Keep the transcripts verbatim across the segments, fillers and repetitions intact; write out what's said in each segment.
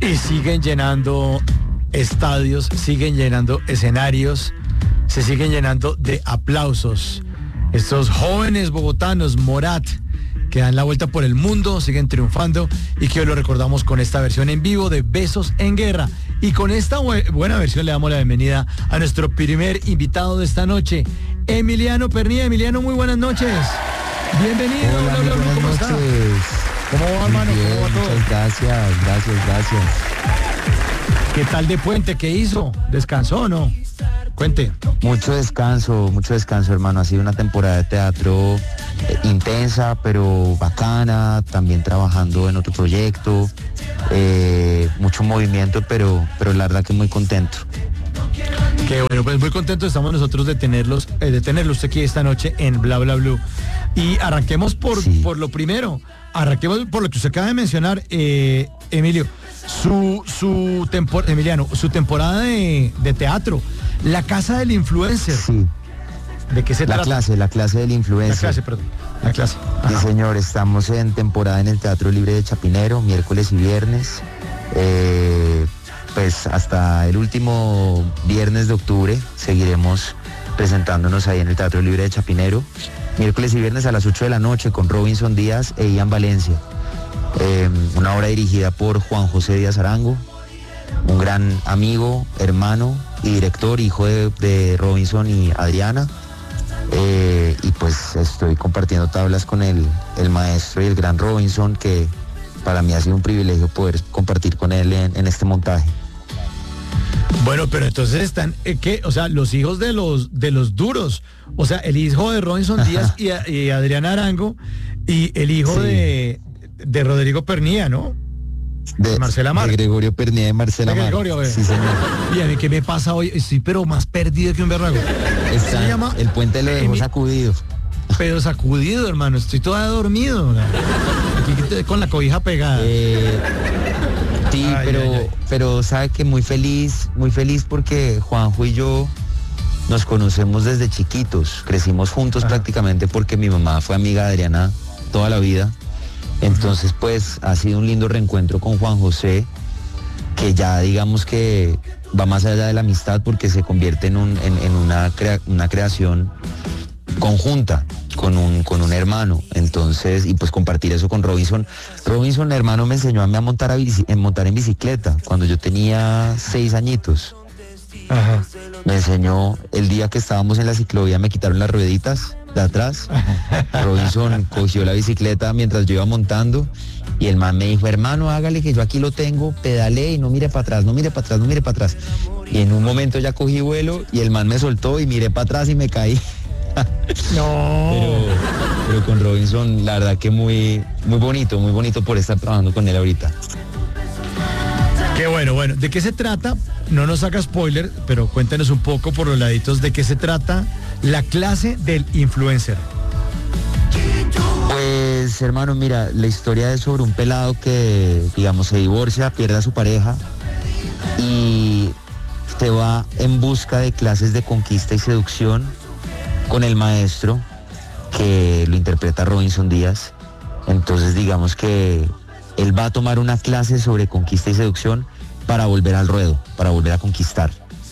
Y siguen llenando estadios, siguen llenando escenarios, se siguen llenando de aplausos. Estos jóvenes bogotanos, Morat, que dan la vuelta por el mundo, siguen triunfando y que hoy lo recordamos con esta versión en vivo de Besos en Guerra. Y con esta bu- buena versión le damos la bienvenida a nuestro primer invitado de esta noche, Emiliano Pernía. Emiliano, muy buenas noches. Bienvenido. Hola, Bla, bla, bla, ¿cómo buenas está? noches. ¿Cómo va, hermano? Muy bien, ¿Cómo va todo? muchas gracias, gracias, gracias. ¿Qué tal de puente? ¿Qué hizo? ¿Descansó o no? Cuente. Mucho descanso, mucho descanso, hermano. Ha sido una temporada de teatro eh, intensa, pero bacana. También trabajando en otro proyecto. Eh, mucho movimiento, pero, pero la verdad que muy contento. Qué bueno, pues muy contentos estamos nosotros de tenerlos, eh, de tenerlos aquí esta noche en Bla Bla Blue. Y arranquemos por, Sí. por lo primero. Arranquemos por lo que usted acaba de mencionar, eh, Emilio. Su, su tempor- Emiliano, su temporada de, de teatro, La Casa del Influencer. Sí, ¿De qué se la trata? clase, la clase del La influencer. clase, perdón. La clase. Sí, Ajá. señor, estamos en temporada en el Teatro Libre de Chapinero, miércoles y viernes. Eh, pues hasta el último viernes de octubre seguiremos presentándonos ahí en el Teatro Libre de Chapinero. Miércoles y viernes a las ocho de la noche con Robinson Díaz e Ian Valencia. Eh, una obra dirigida por Juan José Díaz Arango, un gran amigo, hermano y director, hijo de, de Robinson y Adriana. Eh, y pues estoy compartiendo tablas con el, el maestro y el gran Robinson, que para mí ha sido un privilegio poder compartir con él en, en este montaje. Bueno, pero entonces están, eh, ¿qué? O sea, los hijos de los de los duros. O sea, el hijo de Robinson Díaz y, a- y Adriana Arango y el hijo Sí. de, de Rodrigo Pernía, ¿no? De, Marcela Mar. de Gregorio Pernía y Marcela De Mar. Gregorio, ve. Sí, señor. Y a mí, ¿qué me pasa hoy? Estoy pero más perdido que un berraco. Está- Se llama el puente lo dejó Emi- sacudido. Pero sacudido, hermano. Estoy toda dormido. ¿no? Aquí con la cobija pegada. Eh, sí, Ay, pero, ay, ay. pero sabe que muy feliz, muy feliz porque Juanjo y yo nos conocemos desde chiquitos, crecimos juntos Ajá. prácticamente porque mi mamá fue amiga de Adriana toda la vida. Entonces, pues ha sido un lindo reencuentro con Juan José, que ya digamos que va más allá de la amistad porque se convierte en, un, en, en una, crea- una creación conjunta con un, con un hermano. Entonces, y pues compartir eso con Robinson. Robinson, hermano, me enseñó a mí a montar, a bici- en montar en bicicleta cuando yo tenía seis añitos. Ajá. Me enseñó el día que estábamos en la ciclovía, me quitaron las rueditas de atrás. Robinson cogió la bicicleta mientras yo iba montando y el man me dijo, hermano, hágale que yo aquí lo tengo, pedale y no mire para atrás, no mire para atrás, no mire para atrás. Y en un momento ya cogí vuelo y el man me soltó y miré para atrás y me caí. No. Pero, pero con Robinson, la verdad que muy, muy bonito, muy bonito por estar trabajando con él ahorita. Qué bueno, bueno. ¿De qué se trata? No nos haga spoiler, pero cuéntenos un poco por los laditos de qué se trata La Clase del Influencer. Pues hermano, mira, la historia es sobre un pelado que, digamos, se divorcia, pierde a su pareja y se va en busca de clases de conquista y seducción con el maestro que lo interpreta Robinson Díaz. Entonces digamos que él va a tomar una clase sobre conquista y seducción para volver al ruedo, para volver a conquistar.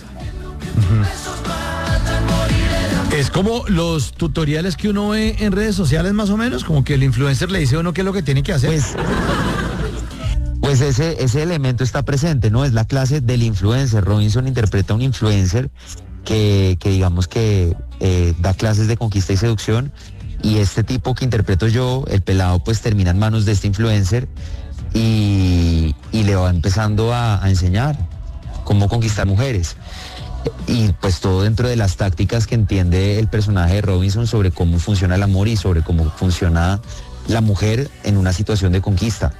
Es como los tutoriales que uno ve en redes sociales más o menos, como que el influencer le dice a uno qué es lo que tiene que hacer. Pues, pues ese, ese elemento está presente, ¿no? Es la clase del influencer. Robinson interpreta a un influencer que, que digamos que eh, da clases de conquista y seducción, y este tipo que interpreto yo, el pelado, pues termina en manos de este influencer y, y le va empezando a, a enseñar cómo conquistar mujeres. Y pues todo dentro de las tácticas que entiende el personaje de Robinson sobre cómo funciona el amor y sobre cómo funciona la mujer en una situación de conquista.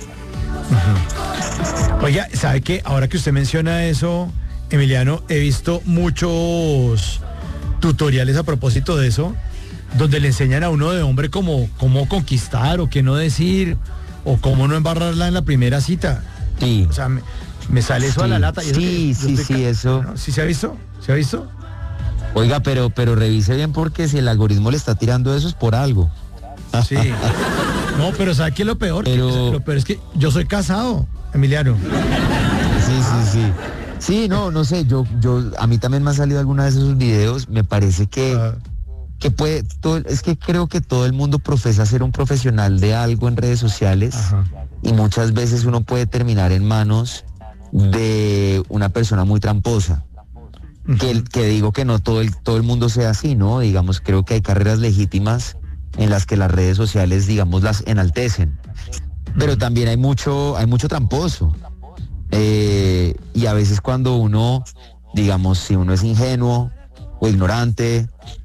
Oiga, ¿sabe qué? Ahora que usted menciona eso, Emiliano, he visto muchos tutoriales a propósito de eso, donde le enseñan a uno de hombre cómo, cómo conquistar o qué no decir, o cómo no embarrarla en la primera cita. Sí. O sea, me, me sale eso Sí, a la lata. Y eso sí, que yo sí, estoy sí, ca- eso. ¿No? ¿Sí se ha visto? ¿Se ha visto? Oiga, pero, pero revise bien porque si el algoritmo le está tirando eso es por algo. Sí. No, pero ¿sabe qué es lo peor? Pero- Lo peor es que yo soy casado. Emiliano. Sí, sí, sí. Sí, no, no sé, yo, yo, a mí también me han salido alguna vez esos videos, me parece que, Ah. que puede, todo, es que creo que todo el mundo profesa ser un profesional de algo en redes sociales. Ajá. Y muchas veces uno puede terminar en manos de una persona muy tramposa. Que, que digo que no todo el, todo el mundo sea así, ¿no? Digamos, creo que hay carreras legítimas en las que las redes sociales, digamos, las enaltecen. Pero también hay mucho, hay mucho tramposo. Eh, y a veces cuando uno, digamos, si uno es ingenuo o ignorante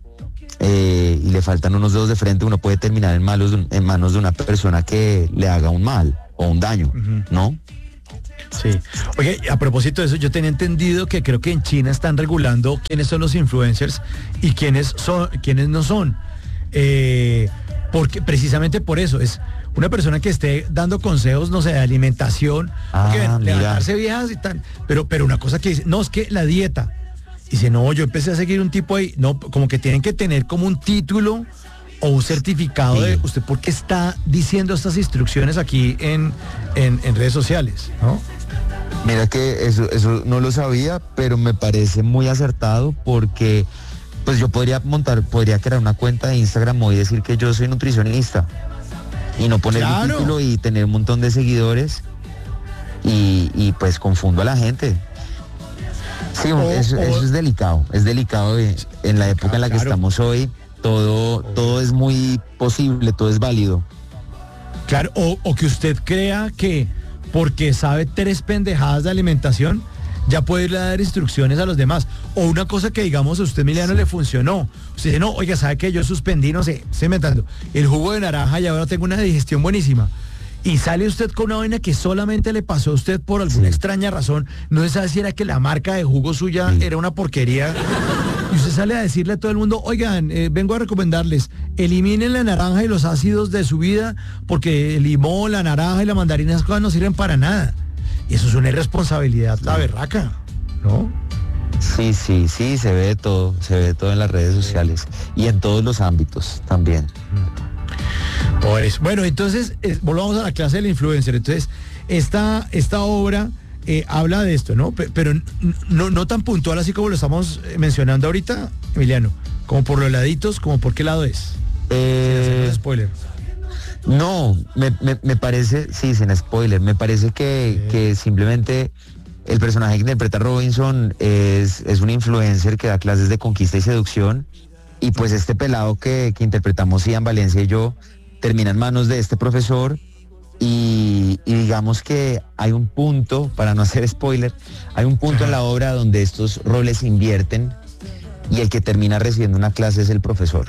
eh, y le faltan unos dedos de frente, uno puede terminar en, malos, en manos de una persona que le haga un mal o un daño, Uh-huh. ¿no? Sí. Oye, a propósito de eso, yo tenía entendido que creo que en China están regulando quiénes son los influencers y quiénes son, quiénes no son. Eh, porque precisamente por eso es una persona que esté dando consejos, no sé, de alimentación, Ah, porque ven, mira. levantarse viejas y tal, pero, pero una cosa que dice, no, es que la dieta. Dice, no, yo empecé a seguir un tipo ahí, no, como que tienen que tener como un título o un certificado Sí. de usted porque está diciendo estas instrucciones aquí en, en, en redes sociales, ¿no? Mira que eso, eso no lo sabía, pero me parece muy acertado porque pues yo podría montar, podría crear una cuenta de Instagram hoy y decir que yo soy nutricionista y no poner mi Claro. título y tener un montón de seguidores y, y pues confundo a la gente. Sí, O- eso, o- eso es delicado, es delicado de- en la época en la que Claro. estamos hoy, todo, todo es muy posible, todo es válido. Claro, o, o que usted crea que porque sabe tres pendejadas de alimentación, ya puede irle a dar instrucciones a los demás. O una cosa que, digamos, a usted, Emiliano, le funcionó. Usted dice, no, oiga, ¿sabe qué? Yo suspendí, no sé, estoy inventando, el jugo de naranja y ahora tengo una digestión buenísima. Y sale usted con una vaina que solamente le pasó a usted por alguna Sí. extraña razón. No se sabe si era que la marca de jugo suya Sí. era una porquería. Y usted sale a decirle a todo el mundo, oigan, eh, vengo a recomendarles, eliminen la naranja y los ácidos de su vida, porque el limón, la naranja y la mandarina, esas cosas no sirven para nada. Y eso es una irresponsabilidad, la berraca, ¿no? Sí, sí, sí, se ve de todo, se ve de todo en las redes sociales y en todos los ámbitos también. Por eso. Bueno, entonces, eh, volvamos a la clase del influencer. Entonces, esta, esta obra eh, habla de esto, ¿no? Pe- Pero n- no, no tan puntual así como lo estamos eh, mencionando ahorita, Emiliano. Como por los laditos, como por qué lado es. Eh, Sin hacer spoiler. no, me, me- me parece, sí, sin spoiler, me parece que, Sí. que simplemente el personaje que interpreta Robinson es, es un influencer que da clases de conquista y seducción y pues este pelado que, que interpretamos Ian Valencia y yo termina en manos de este profesor y, y digamos que hay un punto, para no hacer spoiler, hay un punto en la obra donde estos roles se invierten y el que termina recibiendo una clase es el profesor.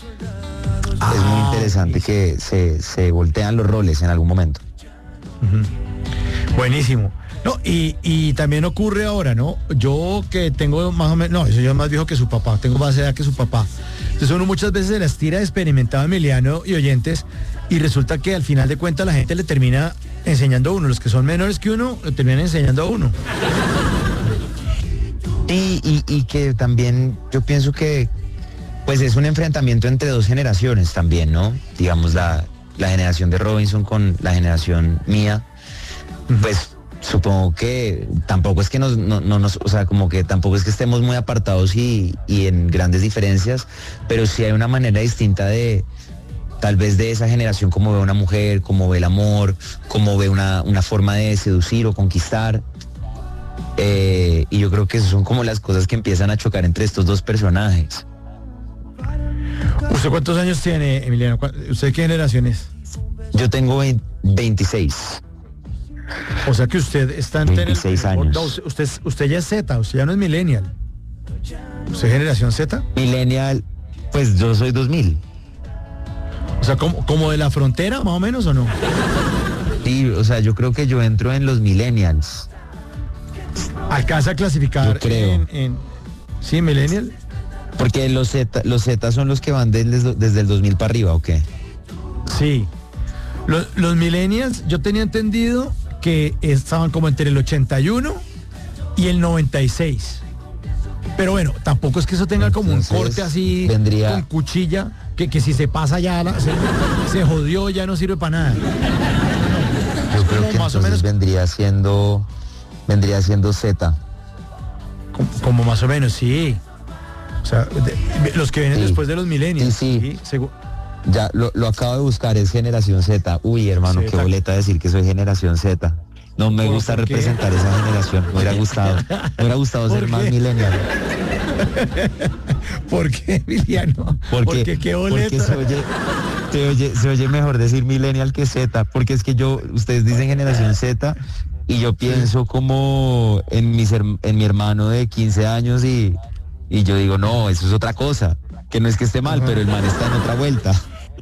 Es muy Ah, interesante ok. que se, se voltean los roles en algún momento. Buenísimo. No, y, y también ocurre ahora, ¿no? Yo que tengo más o menos, no, eso yo más viejo que su papá, tengo más edad que su papá. Entonces uno muchas veces se las tira de experimentado, Emiliano y oyentes, y resulta que al final de cuentas la gente le termina enseñando a uno. Los que son menores que uno, le terminan enseñando a uno. Y, y, y que también yo pienso que pues es un enfrentamiento entre dos generaciones también, ¿no? Digamos la, la generación de Robinson con la generación mía, pues supongo que tampoco es que nos, no, no nos, o sea, como que tampoco es que estemos muy apartados y, y en grandes diferencias, pero sí hay una manera distinta de, tal vez de esa generación, como ve una mujer, como ve el amor, como ve una, una forma de seducir o conquistar. Eh, y yo creo que esas son como las cosas que empiezan a chocar entre estos dos personajes. ¿Usted cuántos años tiene, Emiliano? ¿Cuál- ¿Usted qué generación es? Yo tengo veinte veintiséis. O sea que usted está en veintiséis en el- años. no, usted, usted, es- usted ya es Z, usted ya no es millennial. ¿Usted es generación Z? Millennial, pues yo soy dos mil. O sea, como, como de la frontera, más o menos, ¿o no? Sí, o sea, yo creo que yo entro en los millennials. Alcanza a clasificar Yo creo. en, en- sí, millennial. Porque los Z, los Z son los que van desde, desde el dos mil para arriba, ¿o qué? Sí. Los, los millennials, yo tenía entendido que estaban como entre el ochenta y uno y el noventa y seis. Pero bueno, tampoco es que eso tenga como un Entonces, corte así vendría- con cuchilla, que, que si se pasa ya la- se, se jodió, ya no sirve para nada. Yo creo que más o entonces menos, vendría siendo, vendría siendo Z. como, como más o menos, sí. O sea, de- los que vienen Sí. después de los millennials. Sí, sí. segu- Ya lo, lo acabo de buscar, es generación Z. Uy, hermano, Z. qué boleta decir que soy generación Z. No me ¿Por- gusta por qué? representar esa generación. Me hubiera gustado. Me hubiera gustado ¿Por ser más qué? millennial. ¿Por qué, Emiliano? Porque, qué porque boleta. se oye, se oye, se oye mejor decir millennial que Z, porque es que yo, ustedes dicen generación Z y yo pienso como en, mis, herm- en mi hermano de quince años y, y yo digo, no, eso es otra cosa, que no es que esté mal, Ajá. pero el man está en otra vuelta.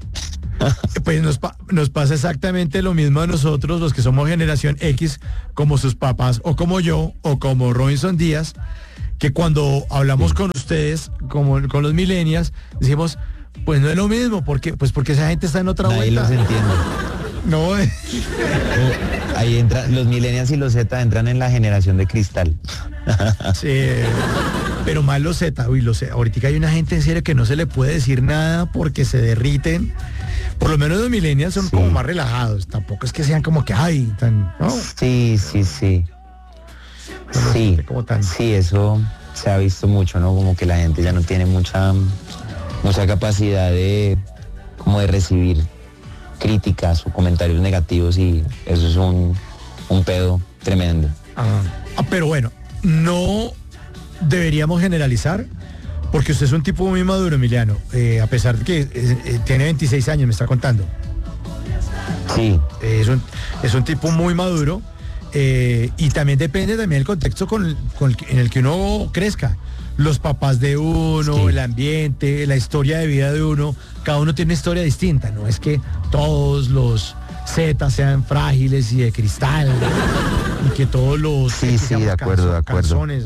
Pues nos, pa- nos pasa exactamente lo mismo a nosotros, los que somos generación X, como sus papás, o como yo, o como Robinson Díaz, que cuando hablamos Sí. con ustedes, como con los millennials, decimos, pues no es lo mismo, porque, pues porque esa gente está en otra Nadie vuelta. los entiende. No, eh, Oh, ahí entran, los millennials y los Z entran en la generación de cristal. sí, pero más los Z, uy, los Z. Ahorita hay una gente en serio que no se le puede decir nada porque se derriten. Por lo menos los millennials son Sí. como más relajados, tampoco es que sean como que, ay, tan, no, Sí, sí, sí. no lo Sí, siente como tan. sí, eso se ha visto mucho, ¿no? Como que la gente ya no tiene mucha, mucha capacidad de, como de recibir críticas o comentarios negativos y eso es un, un pedo tremendo. Ah, ah, pero bueno, no deberíamos generalizar, porque usted es un tipo muy maduro, Emiliano, eh, a pesar de que eh, eh, tiene veintiséis años, me está contando. Sí, Eh, es, un, es un tipo muy maduro eh, y también depende también del contexto con, el- con el que- en el que uno crezca. Los papás de uno, Sí. el ambiente, la historia de vida de uno, cada uno tiene una historia distinta, no es que todos los Z sean frágiles y de cristal y que todos los Sí, X sí, seamos de acuerdo, canso- de acuerdo. canzones.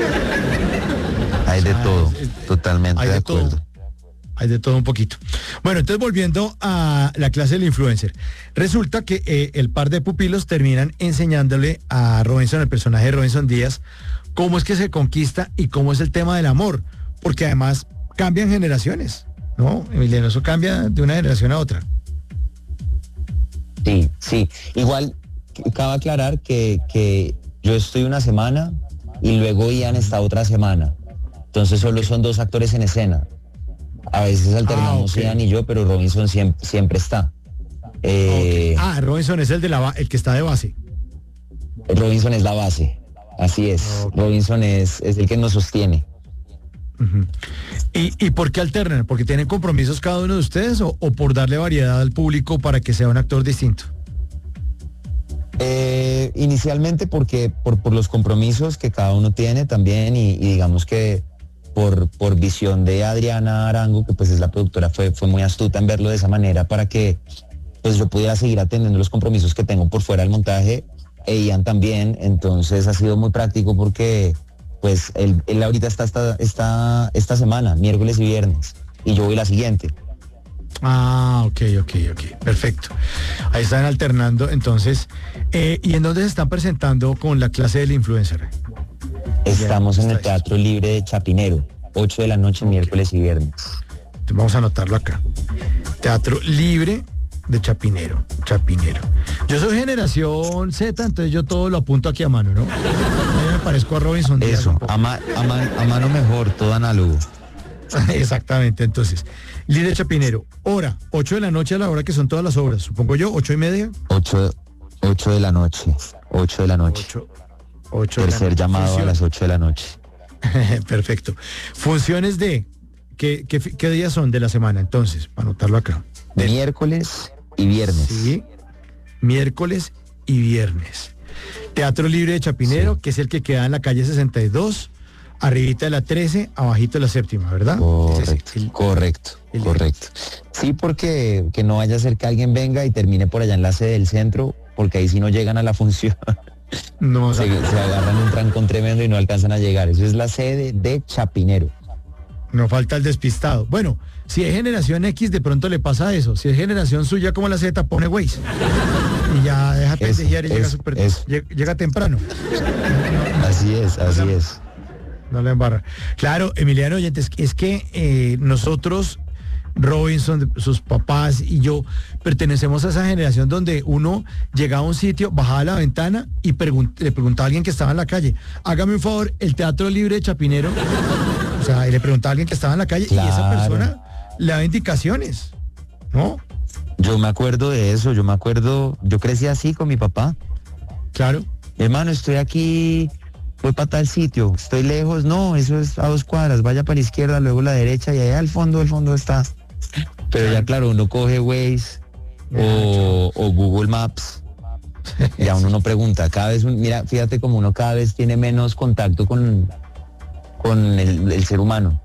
hay de Ah, todo, es- es- totalmente hay de de acuerdo. todo. Hay de todo un poquito. Bueno, entonces volviendo a la clase del influencer. Resulta que eh, el par de pupilos terminan enseñándole a Robinson, el personaje de Robinson Díaz, cómo es que se conquista y cómo es el tema del amor. Porque además cambian generaciones, ¿no? Emiliano, eso cambia de una generación a otra. Sí, sí. Igual, c- cabe aclarar que, que yo estoy una semana y luego Ian está otra semana. Entonces solo son dos actores en escena. A veces alternamos Ah, ok. Ian y yo, pero Robinson siempre, siempre está. Eh, Ok. Ah, Robinson es el, de la, ba- el que está de base. Robinson es la base. Así es. Ok. Robinson es, es el que nos sostiene. Ujú. ¿Y, ¿Y por qué alternan? ¿Porque tienen compromisos cada uno de ustedes o, o por darle variedad al público para que sea un actor distinto? Eh, inicialmente porque por, por los compromisos que cada uno tiene también y, y digamos que por, por visión de Adriana Arango, que pues es la productora, fue, fue muy astuta en verlo de esa manera para que pues yo pudiera seguir atendiendo los compromisos que tengo por fuera del montaje e Ian también. Entonces ha sido muy práctico porque pues él, él ahorita está esta, esta, esta semana, miércoles y viernes, y yo voy la siguiente. Ah, ok, ok, ok, perfecto. Ahí están alternando, entonces. Eh, ¿Y en dónde se están presentando con la clase del influencer? Estamos Ya, en el está Teatro Libre de Chapinero, ocho de la noche, miércoles y viernes. Entonces vamos a anotarlo acá. Teatro Libre de Chapinero, Chapinero. Yo soy generación Z, entonces yo todo lo apunto aquí a mano, ¿no? A mí me parezco a Robinson Díaz Eso, un poco. a, ma- a man- a mano mejor, todo análogo. Exactamente, entonces. Libre de Chapinero, hora, ocho de la noche a la hora que son todas las obras, supongo yo, ocho y media. ocho, ocho de la noche, ocho de la noche. Ocho, ocho de la Tercer noche. llamado a Función- las ocho de la noche. Perfecto. Funciones de, ¿qué, qué, fi- qué días son de la semana? Entonces, para anotarlo acá. De- Miércoles y viernes. Sí, miércoles y viernes. Teatro Libre de Chapinero, Sí. que es el que queda en la calle sesenta y dos, arribita de la trece, abajito de la séptima, ¿verdad? Es ese, Correcto, el- correcto, el- correcto. Sí, porque que no vaya a ser que alguien venga y termine por allá en la sede del centro, porque ahí sí no llegan a la función. no, o sea, se, se agarran un trancón tremendo y no alcanzan a llegar. Eso es la sede de Chapinero. no falta el despistado. Bueno, si es generación X, de pronto le pasa eso. Si es generación suya como la Z, pone Waze. Y ya deja Eso, pendejear y llega, eso, súper- eso. llega, llega temprano. Así es, así sea, es. No le embarra. Claro, Emiliano Oyentes, es que eh, nosotros, Robinson, de sus papás y yo pertenecemos a esa generación donde uno llegaba a un sitio, bajaba la ventana y pregun- le preguntaba a alguien que estaba en la calle, hágame un favor, el Teatro Libre de Chapinero, o sea, y le preguntaba a alguien que estaba en la calle Claro. y esa persona le daba indicaciones, ¿no? Yo me acuerdo de eso, yo me acuerdo, yo crecí así con mi papá. Claro. Hermano, estoy aquí, voy para tal sitio, estoy lejos, no, eso es a dos cuadras, vaya para la izquierda, luego la derecha y allá al fondo, al fondo está. Pero ya claro, uno coge Waze o, o Google Maps, ya uno no pregunta, cada vez, un- mira, fíjate como uno cada vez tiene menos contacto con, con el, el ser humano.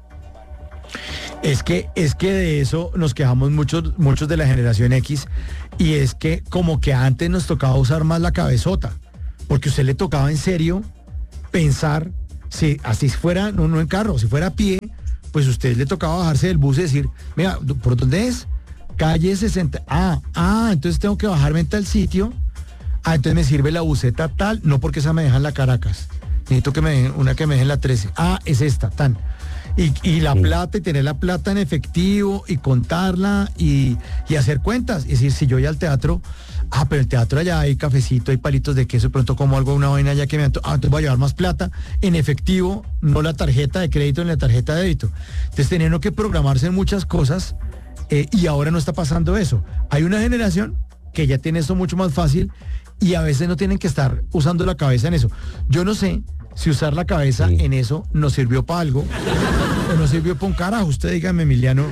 Es que, es que de eso nos quejamos muchos, muchos de la generación X, y es que como que antes nos tocaba usar más la cabezota, porque a usted le tocaba en serio pensar, si así fuera, no, no en carro, si fuera a pie, pues usted le tocaba bajarse del bus y decir, mira, ¿por dónde es? Calle sesenta. Ah, ah, entonces tengo que bajarme en tal sitio. Ah, entonces me sirve la buseta tal, no porque esa me deja en la Caracas. Necesito que me dejen una que me deje en la trece. Ah, es esta, tan. Y, y la Sí. plata, y tener la plata en efectivo, y contarla, y, y hacer cuentas. Es decir, si yo voy al teatro, ah, pero el teatro allá hay cafecito, hay palitos de queso, de pronto como algo, una vaina allá que me anto- ah, entonces voy a llevar más plata en efectivo, no la tarjeta de crédito ni la tarjeta de débito. Entonces teniendo que programarse en muchas cosas, eh, y ahora no está pasando eso. Hay una generación que ya tiene esto mucho más fácil, y a veces no tienen que estar usando la cabeza en eso. Yo no sé si usar la cabeza Sí. en eso nos sirvió para algo o nos sirvió para un carajo. Usted dígame, Emiliano,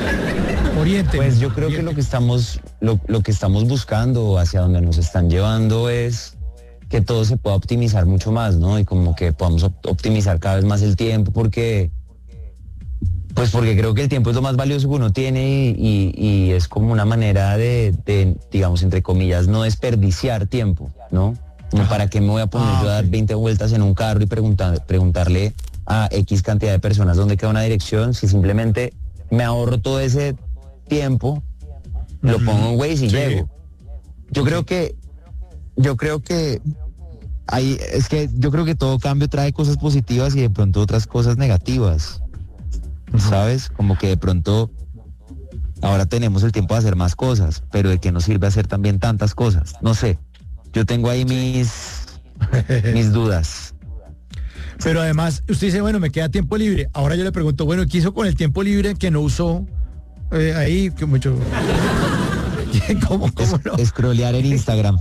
oriente. Pues yo creo que lo que estamos, lo, lo que estamos buscando, hacia donde nos están llevando, es que todo se pueda optimizar mucho más, ¿no? Y como que podamos op- optimizar cada vez más el tiempo, porque pues porque creo que el tiempo es lo más valioso que uno tiene, y, y- y es como una manera de, de, digamos, entre comillas, no desperdiciar tiempo, ¿no? Como Ajá. para qué me voy a poner Ah, yo a dar ok. veinte vueltas en un carro y preguntar, preguntarle a X cantidad de personas dónde queda una dirección, si simplemente me ahorro todo ese tiempo, lo Ujú. pongo en Waze y Sí. llego. Yo Ok. creo que, yo creo que hay, es que yo creo que todo cambio trae cosas positivas y de pronto otras cosas negativas, Ujú. ¿sabes? Como que de pronto ahora tenemos el tiempo de hacer más cosas, pero ¿de qué nos sirve hacer también tantas cosas? No sé. Yo tengo ahí mis, mis dudas. Pero además, usted dice, bueno, me queda tiempo libre. Ahora yo le pregunto, bueno, ¿qué hizo con el tiempo libre que no usó? Eh, ahí, que mucho. ¿Cómo, cómo no? Scrollear en Instagram.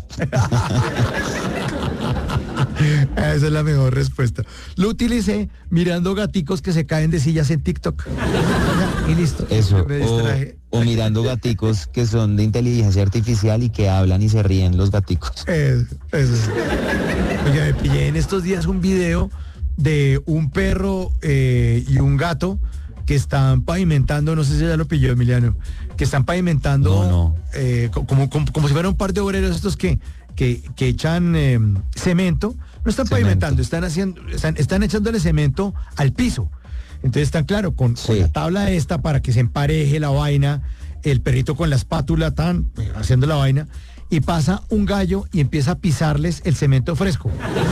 Esa es la mejor respuesta. Lo utilicé mirando gaticos que se caen de sillas en TikTok. Ya, y listo. Eso. Me O, distraje. o mirando gaticos que son de inteligencia artificial y que hablan y se ríen los gaticos. Eso, eso. Oiga, me pillé en estos días un video de un perro eh, y un gato que están pavimentando, no sé si ya lo pilló, Emiliano, que están pavimentando No, no. eh, co- como, como, como si fuera un par de obreros estos que, que, que echan eh, cemento, no están Cemento. pavimentando, están haciendo, están, están echándole cemento al piso. Entonces están, claro, con, con Sí. la tabla esta para que se empareje la vaina, el perrito con la espátula, tan eh, haciendo la vaina, y pasa un gallo y empieza a pisarles el cemento fresco.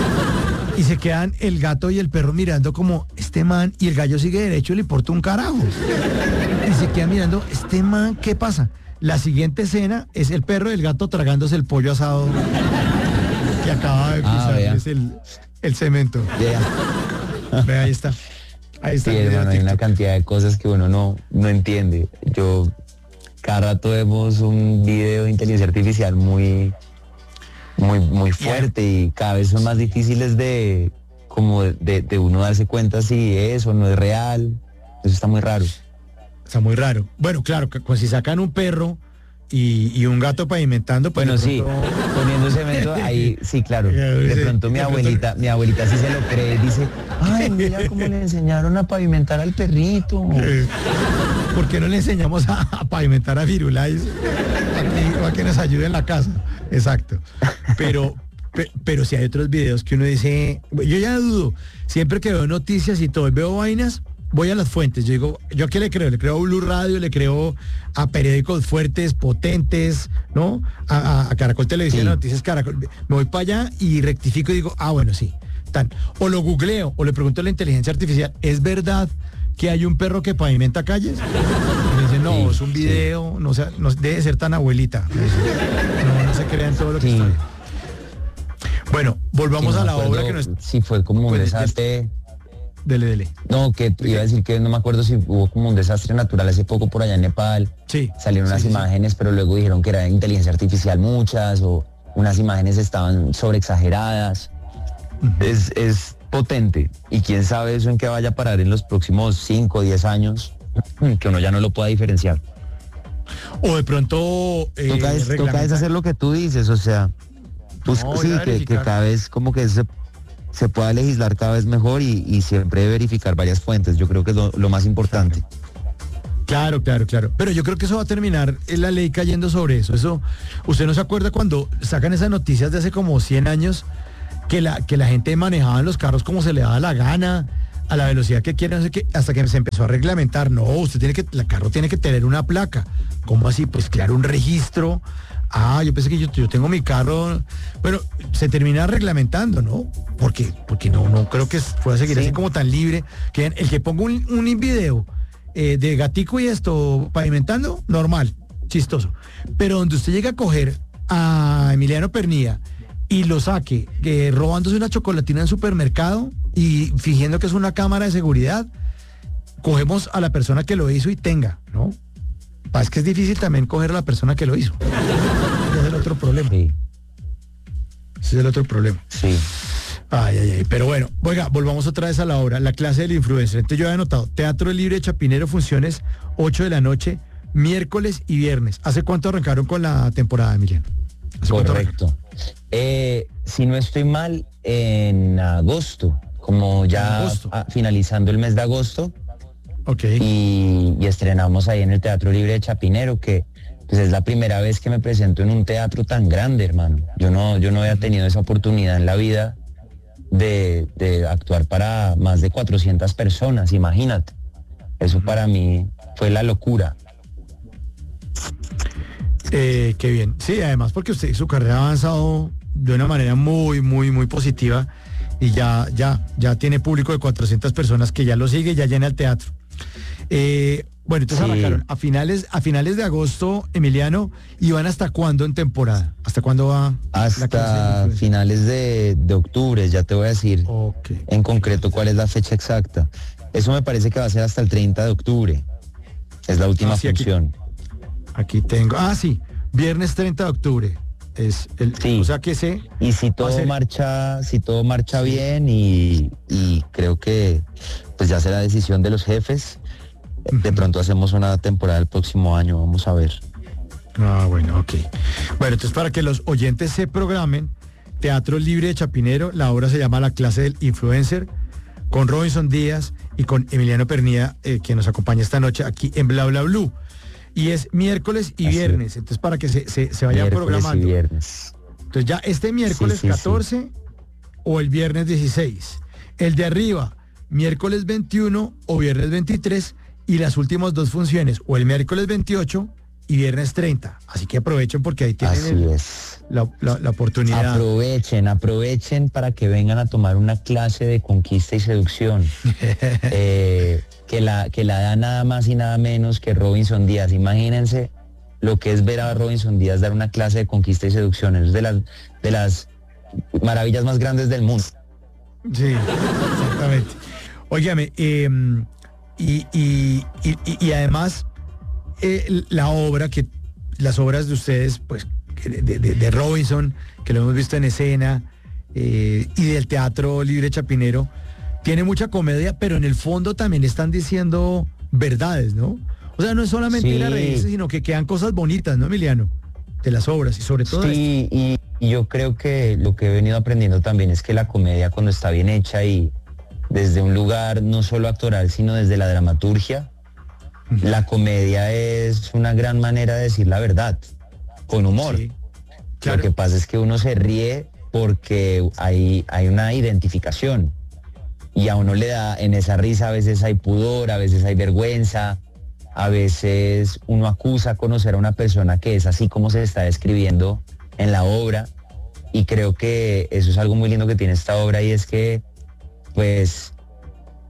Y se quedan el gato y el perro mirando como, este man, y el gallo sigue derecho, le importa un carajo. Y se queda mirando, este man, ¿qué pasa? La siguiente escena es el perro y el gato tragándose el pollo asado que acaba de Ah, pisarles el, el cemento. Yeah. Ve, ahí está. Ahí está. Sí, el video hermano, de hay una TikTok. cantidad de cosas que uno no, no entiende. Yo, cada rato vemos un video de inteligencia artificial muy, muy, muy fuerte, y cada vez son más difíciles de, como de, de uno darse cuenta si es o no es real. Eso está muy raro. Está muy raro. Bueno, claro, que, pues, si sacan un perro y, y un gato pavimentando, pues Bueno, de sí, pronto- poniendo cemento ahí, sí, claro. De Sí, pronto mi de pronto- abuelita, mi abuelita sí se lo cree, dice, ay, mira cómo le enseñaron a pavimentar al perrito. Eh, ¿por qué no le enseñamos a, a pavimentar a Firulais a que nos ayude en la casa? Exacto. Pero, pe- pero si hay otros videos que uno dice, yo ya dudo, siempre que veo noticias y todo, y veo vainas, voy a las fuentes. Yo digo, ¿yo a qué le creo? Le creo a Blue Radio, le creo a periódicos fuertes, potentes, ¿no? A, a- a Caracol Televisión, Sí. Noticias Caracol. Me voy para allá y rectifico y digo, ah, bueno, sí. Tan. O lo googleo, o le pregunto a la inteligencia artificial, ¿es verdad que hay un perro que pavimenta calles? Y me dice, no, Sí. no, es un video, sí. no, sea, no debe ser tan abuelita. No, no se crean todo lo que sí. está bien. Bueno, volvamos sí, a la acuerdo, obra que nos... Sí, fue como un desastre. Dele, dele. No, que ¿De iba qué? a decir que no me acuerdo si hubo como un desastre natural hace poco por allá en Nepal. Sí. Salieron unas sí, imágenes, sí. pero luego dijeron que era inteligencia artificial muchas, o unas imágenes estaban sobreexageradas. Uh-huh. Es, es potente. Y quién sabe eso en qué vaya a parar en los próximos cinco o diez años, que uno ya no lo pueda diferenciar. O de pronto... Eh, toca, es, toca es hacer lo que tú dices, o sea... Pues no, sí, que, que cada vez como que se, se pueda legislar cada vez mejor y, y siempre verificar varias fuentes. Yo creo que es lo, lo más importante. Claro, claro, claro. Pero yo creo que eso va a terminar en la ley cayendo sobre eso. Eso, ¿usted no se acuerda cuando sacan esas noticias de hace como cien años que la, que la gente manejaba en los carros como se le daba la gana, a la velocidad que quiere, no sé qué, hasta que se empezó a reglamentar? No, usted tiene que, el carro tiene que tener una placa. ¿Cómo así? Pues claro, un registro. Ah, yo pensé que yo, yo tengo mi carro. Bueno, se termina reglamentando, ¿no? Porque, porque no, no creo que pueda seguir sí. así como tan libre. Que el que ponga un, un video eh, de gatico y esto pavimentando, normal, chistoso. Pero donde usted llega a coger a Emiliano Pernía y lo saque eh, robándose una chocolatina en supermercado y fingiendo que es una cámara de seguridad, cogemos a la persona que lo hizo y tenga, ¿no? Es que es difícil también coger a la persona que lo hizo. Ese es el otro problema. Sí. Ese es el otro problema. Sí. Ay, ay, ay. Pero bueno, oiga, volvamos otra vez a la obra, la clase del influencer. Entonces yo había anotado, Teatro Libre de Chapinero, funciones ocho de la noche, miércoles y viernes. ¿Hace cuánto arrancaron con la temporada, Emiliano? Correcto. Eh, si no estoy mal, en agosto, como ya agosto. A, finalizando el mes de agosto. Okay. Y, y estrenamos ahí en el Teatro Libre de Chapinero, que pues es la primera vez que me presento en un teatro tan grande, hermano. Yo no, yo no había tenido esa oportunidad en la vida de, de actuar para más de cuatrocientas personas, imagínate. Eso para mí fue la locura. Eh, qué bien. Sí, además porque usted su carrera ha avanzado de una manera muy, muy, muy positiva y ya, ya, ya tiene público de cuatrocientas personas que ya lo sigue, ya llena el teatro. Eh, bueno, entonces sí. arrancaron a finales, a finales de agosto, Emiliano, ¿y van hasta cuándo en temporada? ¿Hasta cuándo va? Hasta finales de, de octubre, ya te voy a decir okay. en concreto cuál es la fecha exacta. Eso me parece que va a ser hasta el treinta de octubre. Es la última ah, sí, función. Aquí, aquí tengo, ah sí, viernes treinta de octubre. Es el, sí. O sea que sé. Y si todo ser... marcha, si todo marcha sí. bien y, y creo que pues ya será decisión de los jefes. De pronto hacemos una temporada el próximo año, vamos a ver. Ah, bueno, ok. Bueno, entonces para que los oyentes se programen, Teatro Libre de Chapinero, la obra se llama La clase del influencer, con Robinson Díaz y con Emiliano Pernía, eh, que nos acompaña esta noche aquí en Bla Bla Blue. Y es miércoles y Así viernes, es. Entonces para que se, se, se vayan miércoles programando. Y viernes. Entonces ya este miércoles sí, sí, catorce sí. o el viernes dieciséis. El de arriba, miércoles veintiuno o viernes veintitrés. Y las últimas dos funciones, o el miércoles veintiocho y viernes treinta. Así que aprovechen porque ahí tienen Así el, es. La, la, la oportunidad. Aprovechen, aprovechen para que vengan a tomar una clase de conquista y seducción. eh, que, la, que la da nada más y nada menos que Robinson Díaz. Imagínense lo que es ver a Robinson Díaz dar una clase de conquista y seducción. Es de las, de las maravillas más grandes del mundo. Sí, exactamente. Óigame, eh, Y, y, y, y además eh, la obra que las obras de ustedes pues de, de, de Robinson, que lo hemos visto en escena, eh, y del Teatro Libre Chapinero, tiene mucha comedia, pero en el fondo también están diciendo verdades, ¿no? O sea, no es solamente sí. ir a reírse, sino que quedan cosas bonitas, ¿no, Emiliano? De las obras y sobre todo sí, y, y yo creo que lo que he venido aprendiendo también es que la comedia, cuando está bien hecha y desde un lugar no solo actoral, sino desde la dramaturgia, uh-huh. la comedia es una gran manera de decir la verdad, con humor. Sí, claro. Lo que pasa es que uno se ríe porque hay, hay una identificación y a uno le da, en esa risa a veces hay pudor, a veces hay vergüenza, a veces uno acusa conocer a una persona que es así como se está describiendo en la obra, y creo que eso es algo muy lindo que tiene esta obra, y es que pues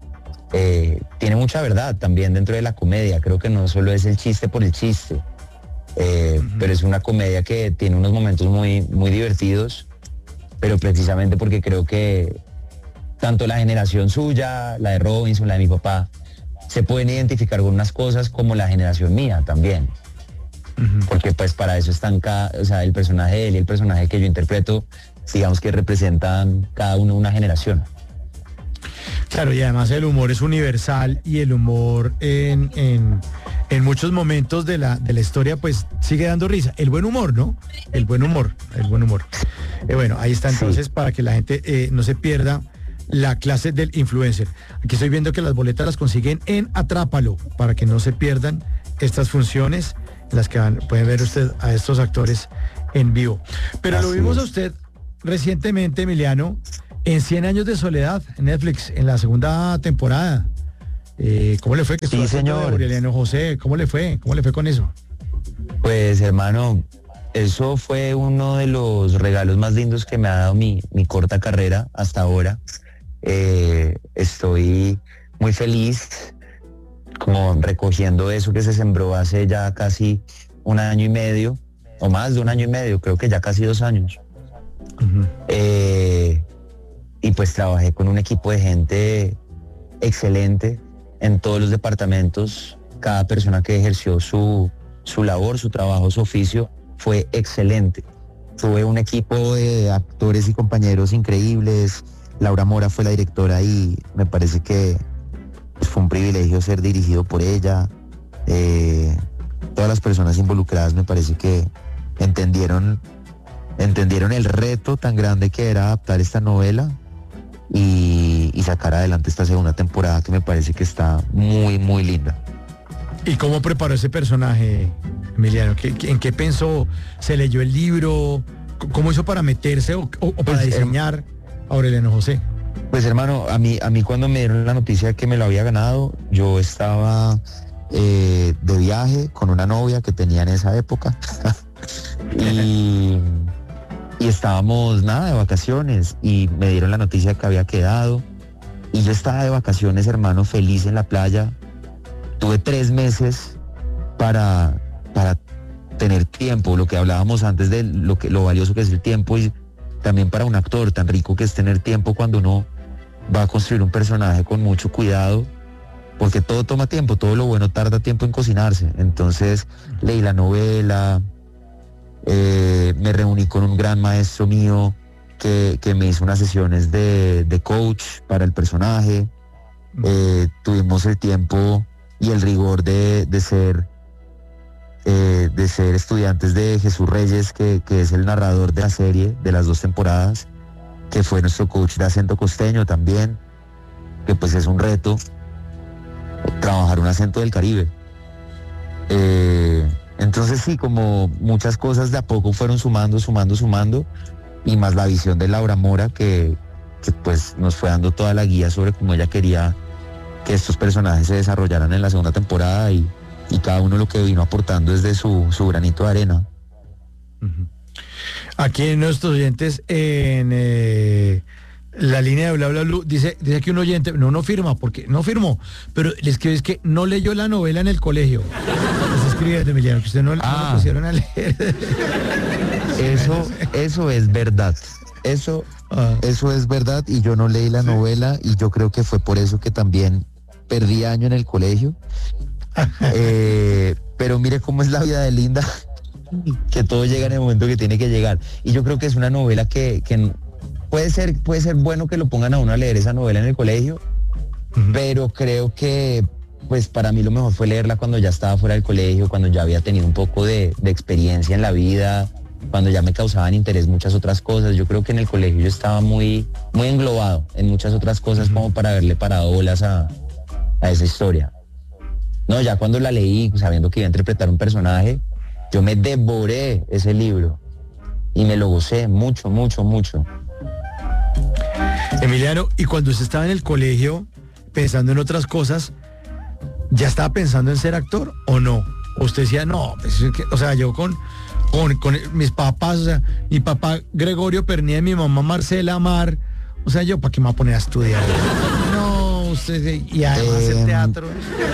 eh, tiene mucha verdad también dentro de la comedia. Creo que no solo es el chiste por el chiste, eh, uh-huh. pero es una comedia que tiene unos momentos muy, muy divertidos, pero precisamente porque creo que tanto la generación suya, la de Robinson, la de mi papá, se pueden identificar con unas cosas como la generación mía también. Uh-huh. Porque pues para eso están cada, o sea, el personaje de él y el personaje que yo interpreto, digamos que representan cada uno una generación. Claro, y además el humor es universal y el humor en, en, en muchos momentos de la, de la historia pues sigue dando risa. El buen humor, ¿no? El buen humor, el buen humor. Eh, bueno, ahí está entonces, sí, para que la gente eh, no se pierda la clase del influencer. Aquí estoy viendo que las boletas las consiguen en Atrápalo, para que no se pierdan estas funciones, las que van, pueden ver usted a estos actores en vivo. Pero así lo vimos es. A usted recientemente, Emiliano, en cien años de soledad, en Netflix, en la segunda temporada. Eh, ¿Cómo le fue? Que sí, señor. Aureliano José, ¿cómo le fue? ¿Cómo le fue con eso? Pues, hermano, eso fue uno de los regalos más lindos que me ha dado mi, mi corta carrera hasta ahora. Eh, estoy muy feliz, como recogiendo eso que se sembró hace ya casi un año y medio, o más de un año y medio, creo que ya casi dos años. Uh-huh. Eh, y pues trabajé con un equipo de gente excelente en todos los departamentos. Cada persona que ejerció su, su labor, su trabajo, su oficio, fue excelente. Tuve un equipo de actores y compañeros increíbles. Laura Mora fue la directora y me parece que pues, fue un privilegio ser dirigido por ella. Eh, todas las personas involucradas me parece que entendieron, entendieron el reto tan grande que era adaptar esta novela y, y sacar adelante esta segunda temporada, que me parece que está muy, muy linda. ¿Y cómo preparó ese personaje, Emiliano? ¿Qué, qué, ¿En qué pensó? ¿Se leyó el libro? ¿Cómo hizo para meterse o, o, o para pues, diseñar eh, a Aureliano José? Pues hermano, a mí, a mí cuando me dieron la noticia de que me lo había ganado, yo estaba eh, de viaje con una novia que tenía en esa época y, y estábamos nada de vacaciones y me dieron la noticia de que había quedado y yo estaba de vacaciones, hermano, feliz en la playa. Tuve tres meses para, para tener tiempo, lo que hablábamos antes de lo, que, lo valioso que es el tiempo, y también para un actor tan rico que es tener tiempo cuando uno va a construir un personaje con mucho cuidado, porque todo toma tiempo, todo lo bueno tarda tiempo en cocinarse. Entonces leí la novela, eh, me reuní con un gran maestro mío que, que me hizo unas sesiones de, de coach para el personaje, eh, tuvimos el tiempo y el rigor de, de ser eh, de ser estudiantes de Jesús Reyes, que, que es el narrador de la serie, de las dos temporadas, que fue nuestro coach de acento costeño también, que pues es un reto trabajar un acento del Caribe. Eh, entonces sí, como muchas cosas de a poco fueron sumando, sumando, sumando, y más la visión de Laura Mora, que, que pues nos fue dando toda la guía sobre cómo ella quería que estos personajes se desarrollaran en la segunda temporada, y, y cada uno lo que vino aportando desde su, su granito de arena. Uh-huh. Aquí en nuestros oyentes, en eh, la línea de bla bla bla, dice, dice aquí un oyente, no, no firma, porque no firmó, pero le escribe es que no leyó la novela en el colegio. Se escribe, Emiliano, que usted no, ah, no lo pusieron a leer. Eso, eso es verdad. Eso, ah. eso es verdad, y yo no leí la sí. novela, y yo creo que fue por eso que también perdí año en el colegio. eh, pero mire cómo es la vida de linda, que todo llega en el momento que tiene que llegar. Y yo creo que es una novela que, que puede ser, puede ser bueno que lo pongan a uno a leer esa novela en el colegio, uh-huh. pero creo que pues para mí lo mejor fue leerla cuando ya estaba fuera del colegio, cuando ya había tenido un poco de, de experiencia en la vida, cuando ya me causaban interés muchas otras cosas. Yo creo que en el colegio yo estaba muy, muy englobado en muchas otras cosas, uh-huh. como para haberle parado bolas a, a esa historia. No, ya cuando la leí, sabiendo que iba a interpretar un personaje, yo me devoré ese libro y me lo gocé mucho, mucho, mucho. Emiliano, y cuando usted estaba en el colegio pensando en otras cosas, ¿ya estaba pensando en ser actor o no? ¿O usted decía, no, pues, o sea, yo con, con, con mis papás, o sea, mi papá Gregorio Pernía y mi mamá Marcela Amar, o sea, yo para qué me voy a poner a estudiar? No, usted y además eh, el teatro.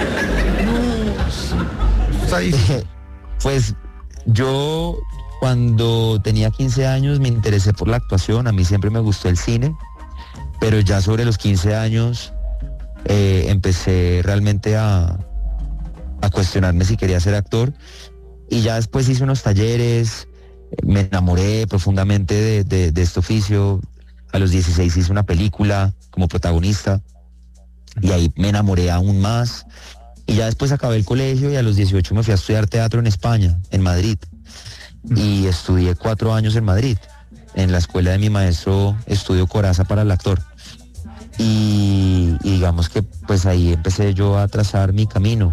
No, está difícil. Pues yo cuando tenía quince años me interesé por la actuación, a mí siempre me gustó el cine, pero ya sobre los quince años eh, empecé realmente a, a cuestionarme si quería ser actor, y ya después hice unos talleres, me enamoré profundamente de, de, de este oficio. A los dieciséis hice una película como protagonista y ahí me enamoré aún más, y ya después acabé el colegio y a los dieciocho me fui a estudiar teatro en España, en Madrid, y estudié cuatro años en Madrid. En la escuela de mi maestro estudio coraza para el actor, y, y digamos que pues ahí empecé yo a trazar mi camino.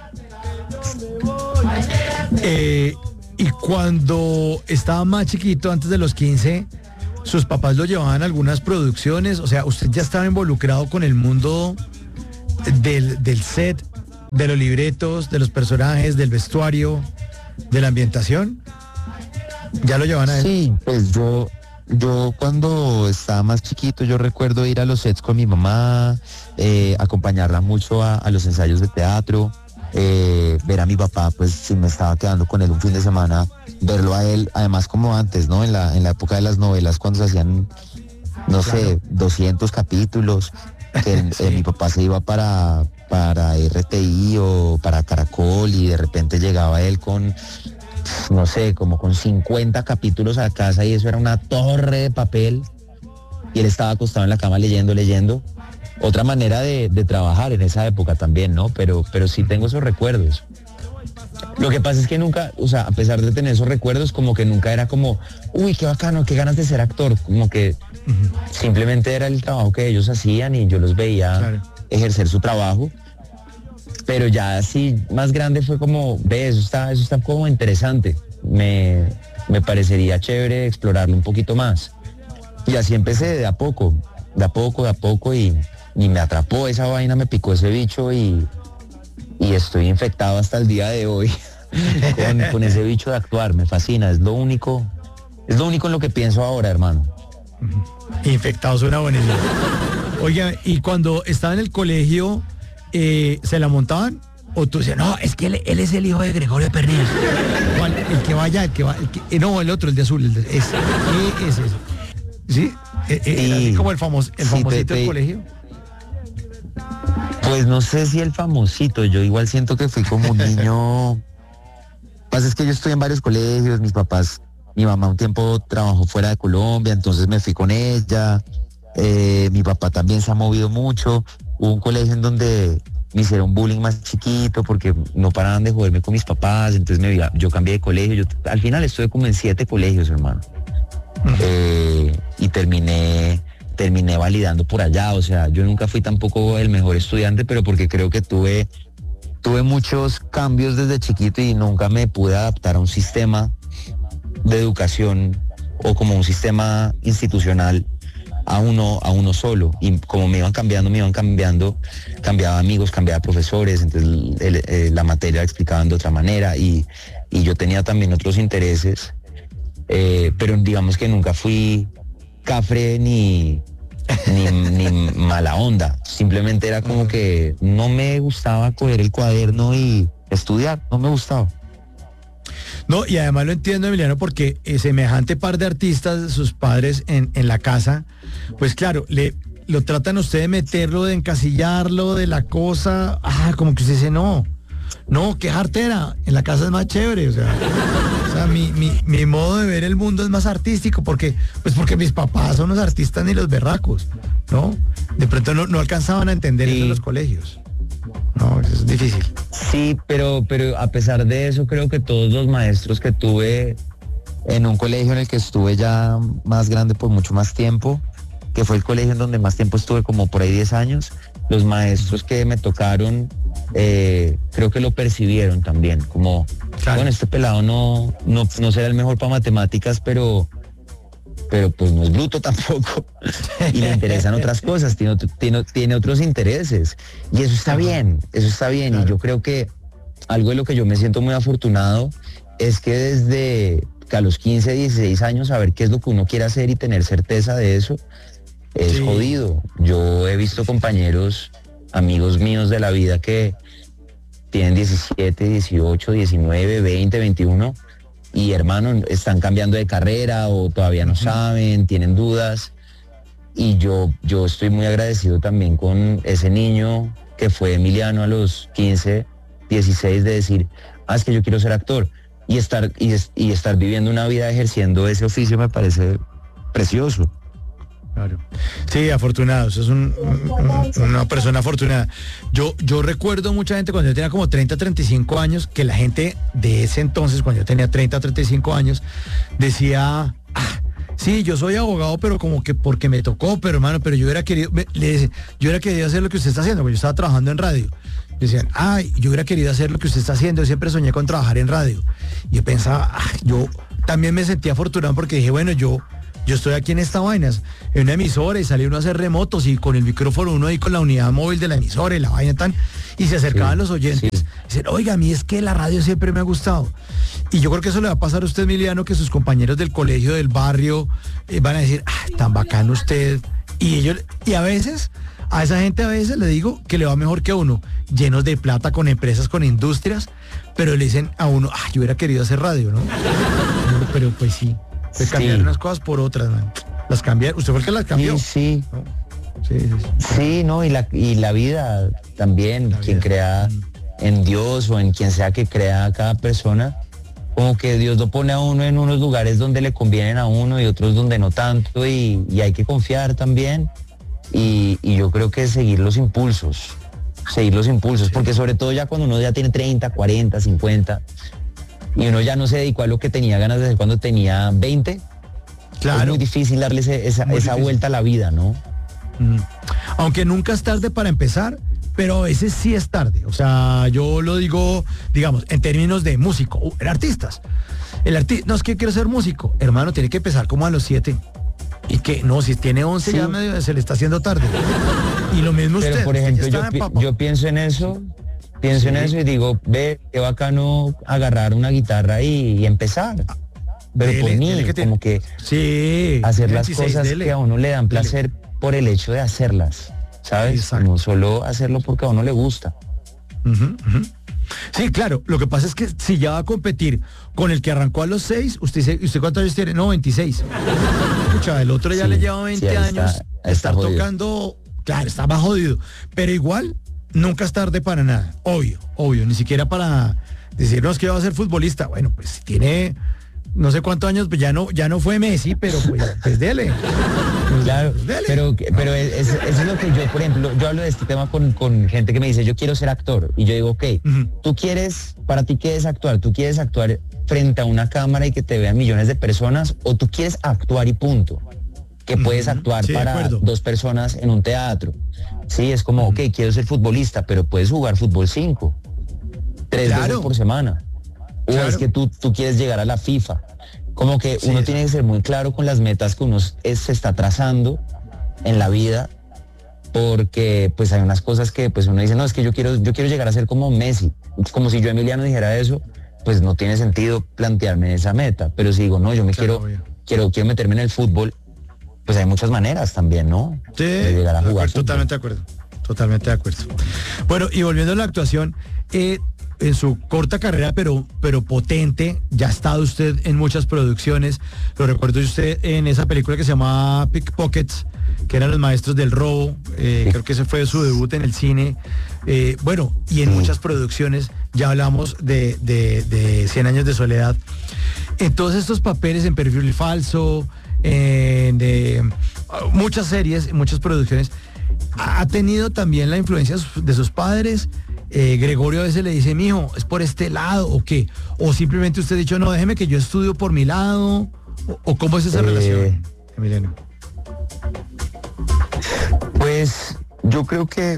Eh, y cuando estaba más chiquito, antes de los quince, sus papás lo llevaban a algunas producciones, o sea, usted ya estaba involucrado con el mundo del, del set, de los libretos, de los personajes, del vestuario, de la ambientación. ¿Ya lo llevaban a él? Sí, pues yo, yo cuando estaba más chiquito, yo recuerdo ir a los sets con mi mamá, eh, acompañarla mucho a, a los ensayos de teatro, eh, ver a mi papá, pues si me estaba quedando con él un fin de semana, verlo a él, además como antes, ¿no? En la, en la época de las novelas, cuando se hacían, no claro. sé, doscientos capítulos, que sí. eh, mi papá se iba para, para R T I o para Caracol, y de repente llegaba él con, no sé, como con cincuenta capítulos a casa, y eso era una torre de papel, y él estaba acostado en la cama leyendo, leyendo. Otra manera de, de trabajar en esa época también, ¿no? Pero, pero sí tengo esos recuerdos. Lo que pasa es que nunca, o sea, a pesar de tener esos recuerdos, como que nunca era como, uy, qué bacano, qué ganas de ser actor. Como que uh-huh. simplemente era el trabajo que ellos hacían y yo los veía claro. ejercer su trabajo. Pero ya así, más grande fue como, ve, eso está, eso está como interesante. Me, me parecería chévere explorarlo un poquito más. Y así empecé de a poco, de a poco, de a poco, y, y me atrapó esa vaina, me picó ese bicho, y... y estoy infectado hasta el día de hoy con, con ese bicho de actuar. Me fascina, es lo único, es lo único en lo que pienso ahora, hermano. Infectado suena buenísimo. Oiga, y cuando estaba en el colegio, eh, ¿se la montaban? O tú decías, no, es que él, él es el hijo de Gregorio Pernía. ¿Cuál? El que vaya, el que va, el que, eh, no, el otro, el de azul, el de, ese, ¿qué es eso? ¿Sí? Eh, eh, sí. Así como el famoso, el famosito sí, te, te, del colegio. Pues no sé si el famosito, yo igual siento que fui como un niño. Pasa es que yo estoy en varios colegios, mis papás, mi mamá un tiempo trabajó fuera de Colombia, entonces me fui con ella, eh, mi papá también se ha movido mucho. Hubo un colegio en donde me hicieron bullying más chiquito porque no paraban de joderme con mis papás, entonces me, yo cambié de colegio, yo al final estuve como en siete colegios, hermano. Uh-huh. eh, y terminé terminé validando por allá, o sea, yo nunca fui tampoco el mejor estudiante, pero porque creo que tuve, tuve muchos cambios desde chiquito y nunca me pude adaptar a un sistema de educación o como un sistema institucional a uno, a uno solo, y como me iban cambiando, me iban cambiando, cambiaba amigos, cambiaba profesores, entonces el, el, la materia la explicaban de otra manera, y, y yo tenía también otros intereses, eh, pero digamos que nunca fui cafre ni, ni, ni mala onda, simplemente era como que no me gustaba coger el cuaderno y estudiar, no me gustaba. No, y además lo entiendo, Emiliano, porque eh, semejante par de artistas, sus padres en, en la casa, pues claro, le lo tratan usted de meterlo, de encasillarlo, de la cosa, ah, como que usted dice, no, no, qué jartera, en la casa es más chévere, o sea, o sea mi, mi, mi modo de ver el mundo es más artístico, porque, pues porque mis papás son los artistas ni los berracos, ¿no? De pronto no, no alcanzaban a entender sí. eso en los colegios. No, eso es difícil. Sí, pero, pero a pesar de eso, creo que todos los maestros que tuve en un colegio en el que estuve ya más grande por mucho más tiempo, que fue el colegio en donde más tiempo estuve, como por ahí diez años, los maestros que me tocaron, eh, creo que lo percibieron también, como, claro. bueno, este pelado no, no, no será el mejor para matemáticas, pero... pero pues no es bruto tampoco y le interesan otras cosas, tiene, tiene, tiene otros intereses y eso está bien, eso está bien claro. Y yo creo que algo de lo que yo me siento muy afortunado es que desde que a los quince, dieciséis años saber qué es lo que uno quiere hacer y tener certeza de eso es sí. jodido. Yo he visto compañeros amigos míos de la vida que tienen diecisiete, dieciocho, diecinueve, veinte, veintiuno y hermano, están cambiando de carrera o todavía no saben, tienen dudas. Y yo, yo estoy muy agradecido también con ese niño que fue Emiliano a los quince, dieciséis, de decir, ah, es que yo quiero ser actor. Y estar, y, y estar viviendo una vida ejerciendo ese oficio me parece precioso. Claro. Sí, afortunados, es un, un, una persona afortunada. Yo, yo recuerdo mucha gente cuando yo tenía como treinta, treinta y cinco años, que la gente de ese entonces, cuando yo tenía treinta, treinta y cinco años, decía, ah, sí, yo soy abogado, pero como que porque me tocó, pero hermano, pero yo hubiera querido, me, le decía, yo hubiera querido hacer lo que usted está haciendo, porque yo estaba trabajando en radio. Decían, ay, yo hubiera querido hacer lo que usted está haciendo, yo siempre soñé con trabajar en radio. Y yo pensaba, ah, yo también me sentía afortunado porque dije, bueno, yo... Yo estoy aquí en esta vaina, en una emisora y salí uno a hacer remotos y con el micrófono uno ahí con la unidad móvil de la emisora y la vaina tan, y se acercaban sí, los oyentes, sí. Y dicen, oiga, a mí es que la radio siempre me ha gustado. Y yo creo que eso le va a pasar a usted, Emiliano, que sus compañeros del colegio, del barrio, eh, van a decir, ah, tan bacano usted. Y ellos, y a veces, a esa gente a veces le digo que le va mejor que a uno, llenos de plata con empresas, con industrias, pero le dicen a uno, ah, yo hubiera querido hacer radio, ¿no? Pero pues sí. Se cambiaron sí. unas cosas por otras, man. Las cambiaron. ¿Usted fue el que las cambió? Sí, sí. ¿No? Sí, sí, sí. Sí, no, y la, y la vida también, la quien vida. crea mm. en Dios o en quien sea que crea a cada persona, como que Dios lo pone a uno en unos lugares donde le convienen a uno y otros donde no tanto, y, y hay que confiar también. Y, y yo creo que seguir los impulsos, seguir los impulsos, sí. Porque sobre todo ya cuando uno ya tiene treinta, cuarenta, cincuenta... y uno ya no se dedicó a lo que tenía ganas de hacer cuando tenía veinte, claro. Es muy difícil darle ese, esa, esa difícil. vuelta a la vida, ¿no? Mm. Aunque nunca es tarde para empezar, pero a veces sí es tarde. O sea, yo lo digo, digamos, en términos de músico, uh, artistas. El artista, no es que quiero ser músico, hermano, tiene que empezar como a los siete. Y que, no, si tiene once sí. ya medio, se le está haciendo tarde. Y lo mismo pero, usted. Por ejemplo, yo, pi yo pienso en eso... Pienso sí. en eso y digo, ve, qué bacano agarrar una guitarra y, y empezar. Pero dele, por mí, que te... como que sí, hacer las cosas dele. que a uno le dan placer dele. por el hecho de hacerlas, ¿sabes? Exacto. No solo hacerlo porque a uno le gusta. Uh -huh, uh -huh. Sí, claro, lo que pasa es que si ya va a competir con el que arrancó a los seis, ¿usted, usted cuántos años tiene? No, veintiséis. Escucha, el otro ya sí, le lleva veinte sí, años, está, está estar jodido. tocando, claro, está más jodido, pero igual... Nunca es tarde para nada, obvio, obvio, ni siquiera para decirnos que va a ser futbolista. Bueno, pues tiene no sé cuántos años, pues ya no, ya no fue Messi, pero pues, pues dele. Claro, pues dele. pero, pero es, eso es lo que yo, por ejemplo, yo hablo de este tema con, con gente que me dice, yo quiero ser actor. Y yo digo, ok, uh-huh. tú quieres, para ti, ¿qué es actuar? ¿Tú quieres actuar frente a una cámara y que te vean millones de personas? ¿O tú quieres actuar y punto? Que puedes actuar sí, para dos personas en un teatro. Sí, es como, ok, quiero ser futbolista, pero puedes jugar fútbol cinco, tres claro. veces por semana. O claro. es que tú, tú quieres llegar a la FIFA. Como que sí, uno eso. tiene que ser muy claro con las metas que uno es, se está trazando en la vida, porque pues hay unas cosas que pues uno dice, no, es que yo quiero, yo quiero llegar a ser como Messi. Como si yo, Emiliano, dijera eso, pues no tiene sentido plantearme esa meta. Pero si digo, no, yo me claro, quiero, quiero, quiero meterme en el fútbol, pues hay muchas maneras también, ¿no? Sí, de llegar a jugar. Totalmente de acuerdo, totalmente de acuerdo. Bueno, y volviendo a la actuación, eh, en su corta carrera, pero, pero potente, ya ha estado usted en muchas producciones. Lo recuerdo usted en esa película que se llamaba Pickpockets, que eran los maestros del robo. Eh, sí. Creo que ese fue su debut en el cine. Eh, bueno, y en sí. muchas producciones, ya hablamos de, de, de Cien años de soledad. En todos estos papeles, en Perfil Falso, Eh, de uh, muchas series, muchas producciones, ha tenido también la influencia de sus padres. eh, Gregorio a veces le dice, mijo, ¿es por este lado o qué? O simplemente usted ha dicho, no, déjeme que yo estudio por mi lado, o, o ¿cómo es esa eh, relación, Emiliano? Pues yo creo que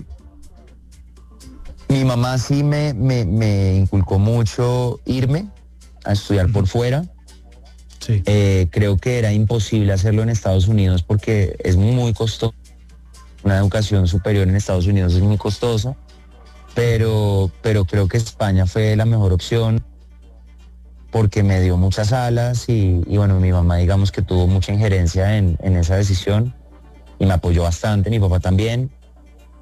mi mamá sí me, me, me inculcó mucho irme a estudiar uh-huh. por fuera. Sí. Eh, creo que era imposible hacerlo en Estados Unidos porque es muy costoso. Una educación superior en Estados Unidos es muy costosa, pero, pero creo que España fue la mejor opción porque me dio muchas alas y, y bueno, mi mamá digamos que tuvo mucha injerencia en, en esa decisión y me apoyó bastante, mi papá también.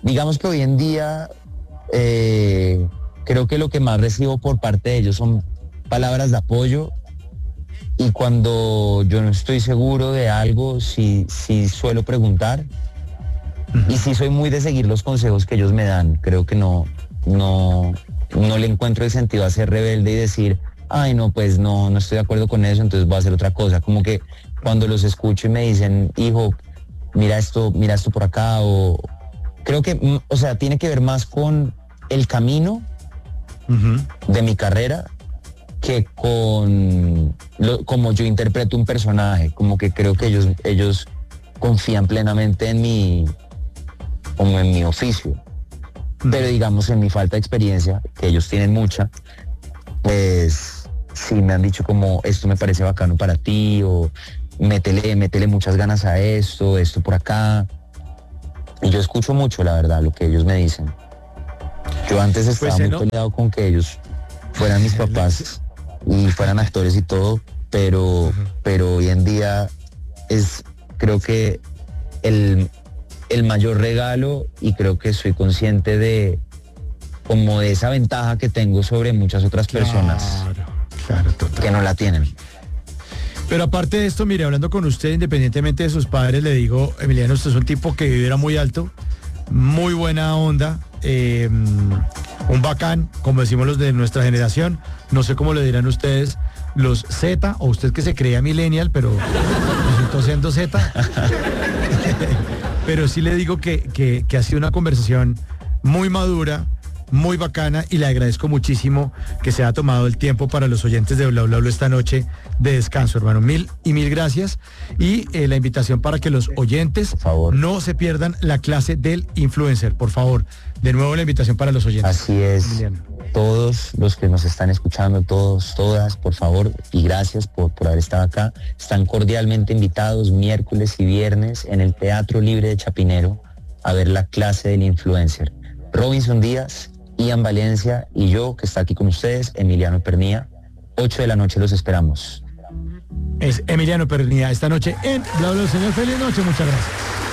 digamos que hoy en día eh, creo que lo que más recibo por parte de ellos son palabras de apoyo, y cuando yo no estoy seguro de algo, sí, sí suelo preguntar, uh-huh. y sí soy muy de seguir los consejos que ellos me dan. Creo que no, no, no le encuentro el sentido a ser rebelde y decir, ay no, pues no, no estoy de acuerdo con eso, entonces voy a hacer otra cosa. Como que cuando los escucho y me dicen, hijo, mira esto, mira esto por acá, o creo que, o sea, tiene que ver más con el camino uh-huh. de mi carrera que con lo, como yo interpreto un personaje. Como que creo que ellos, ellos confían plenamente en mi, como en mi oficio. Uh-huh. Pero digamos, en mi falta de experiencia, que ellos tienen mucha, pues sí me han dicho como, esto me parece bacano para ti, o métele, métele muchas ganas a esto, esto por acá. Y yo escucho mucho, la verdad, lo que ellos me dicen. Yo antes estaba pues, muy ¿no? peleado con que ellos fueran mis papás y fueran actores y todo, pero, uh-huh. pero hoy en día es, creo que el, el mayor regalo, y creo que soy consciente de como de esa ventaja que tengo sobre muchas otras claro, personas claro, que no la tienen. Pero aparte de esto, mire, hablando con usted, independientemente de sus padres, le digo, Emiliano, usted es un tipo que vibra muy alto, muy buena onda, eh, un bacán, como decimos los de nuestra generación. No sé cómo le dirán ustedes, los Z, o usted que se creía millennial, pero resultó siendo Z. Pero sí le digo que, que, que ha sido una conversación muy madura, muy bacana, y le agradezco muchísimo que se haya tomado el tiempo para los oyentes de Bla Bla Bla esta noche de descanso, hermano. Mil y mil gracias. Y eh, la invitación para que los oyentes no se pierdan la clase del influencer, por favor. De nuevo la invitación para los oyentes. Así es. Emiliano. Todos los que nos están escuchando, todos, todas, por favor, y gracias por, por haber estado acá. Están cordialmente invitados miércoles y viernes en el Teatro Libre de Chapinero a ver la clase del influencer. Robinson Díaz, Ian Valencia y yo, que está aquí con ustedes, Emiliano Pernía. ocho de la noche los esperamos. Es Emiliano Pernía esta noche en Bla Bla. Señor, feliz noche, muchas gracias.